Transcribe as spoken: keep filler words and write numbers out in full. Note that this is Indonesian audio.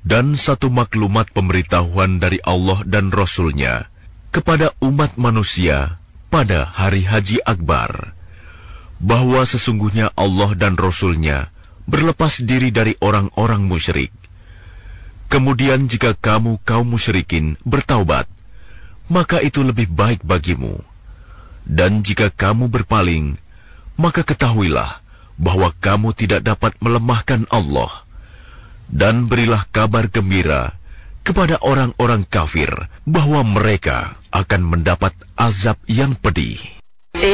Dan satu maklumat pemberitahuan dari Allah dan Rasul-Nya kepada umat manusia pada hari Haji Akbar, bahwa sesungguhnya Allah dan Rasul-Nya berlepas diri dari orang-orang musyrik. Kemudian jika kamu kaum musyrikin bertaubat, maka itu lebih baik bagimu. Dan jika kamu berpaling, maka ketahuilah bahwa kamu tidak dapat melemahkan Allah. Dan berilah kabar gembira kepada orang-orang kafir bahwa mereka akan mendapat azab yang pedih.